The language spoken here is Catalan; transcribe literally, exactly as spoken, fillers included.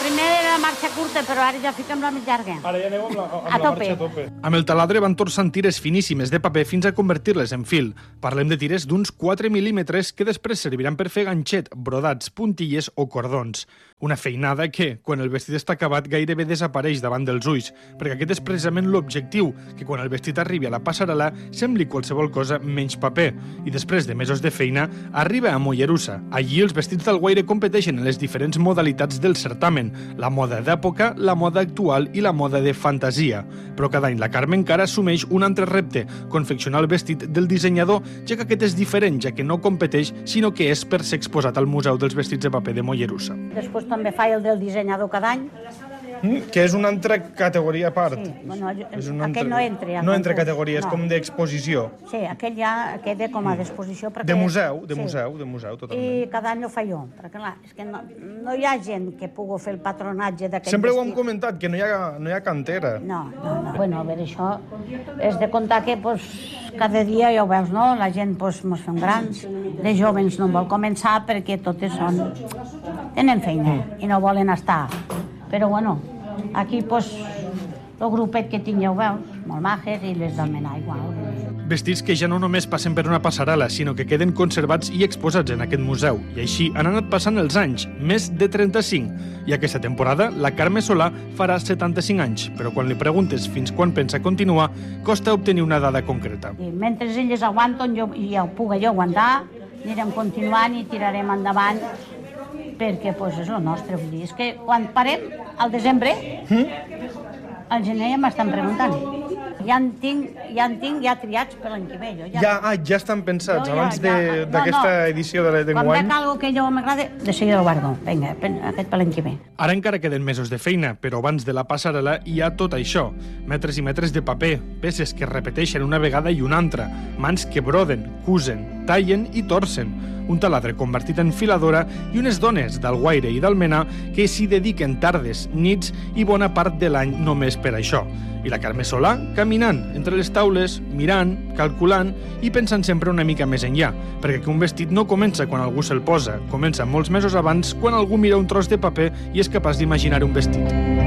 Primer era marxa curta, però ara ja fiquem la més llarga. Ara ja aneu amb la, amb A la tope. marxa a tope. Amb el taladre van torçant tires finíssimes de paper fins a convertir-les en fil. Parlem de tires d'uns quatre mil·límetres que després serviran per fer ganxet, brodats, puntilles o cordons. Una feinada que, quan el vestit està acabat, gairebé desapareix davant dels ulls, perquè aquest és precisament l'objectiu, que quan el vestit arribi a la passarel·la sembli qualsevol cosa menys paper. I després de mesos de feina, arriba a Mollerussa. Allí els vestits d'Alguaire competeixen en les diferents modalitats del certamen, la moda d'època, la moda actual i la moda de fantasia. Però cada any la Carme encara assumeix un altre repte, confeccionar el vestit del dissenyador, ja que aquest és diferent, ja que no competeix, sinó que és per ser exposat al Museu dels Vestits de Paper de Mollerussa. Després també fa el del dissenyador cada any. Mm, que és una altra categoria a part. Sí, bueno, És un aquell no entra. No entra categoria, és com d'exposició. Sí, aquell ja queda com a d'exposició. De museu, de museu, de museu, totalment. I cada any ho fa jo, perquè clar, és que no, no hi ha gent que pugui fer el patronatge d'aquest vestit. Sempre ho hem comentat, que no hi ha, no hi ha cantera. No, no, no. Bueno, a veure, això és de comptar que pues, cada dia ja ho veus, no? La gent pues, mos fem grans, de joves no en vol començar perquè totes són... tenen feina i no volen estar. Però bueno, aquí pues, el grupet que tinc ja ho veus, molt majes, i les del Menà igual. Vestits que ja no només passen per una passarel·la, sinó que queden conservats i exposats en aquest museu. I així han anat passant els anys, més de trenta-cinc. I aquesta temporada, la Carme Solà farà setanta-cinc anys, però quan li preguntes fins quan pensa continuar, costa obtenir una dada concreta. I mentre elles aguanten, jo, i ja ho puc jo aguantar, anirem continuant i tirarem endavant, perquè pues, és el nostre. Vull dir, és que quan parem, al desembre, mm? al gener ja m'estan preguntant. Ja en tinc, ja en tinc ja triats per l'any que ve. Jo ja, Ja, ah, ja estan pensats, Jo ja, abans ja. de- No, d'aquesta no. edició de Quan d'enguany. veig alguna que jo m'agrada, de seguida ho guardo. Vinga, pen- aquest per l'any que ve. Ara encara queden mesos de feina, però abans de la passarel·la hi ha tot això. Metres i metres de paper, peces que es repeteixen una vegada i una altra, mans que broden, cusen, tallen i torcen, un taladre convertit en filadora i unes dones d'Alguaire i d'Almenar que s'hi dediquen tardes, nits i bona part de l'any només per això. I la Carme Solà caminant entre les taules, mirant, calculant i pensant sempre una mica més enllà, perquè que un vestit no comença quan algú se'l posa, comença molts mesos abans quan algú mira un tros de paper i és capaç d'imaginar un vestit.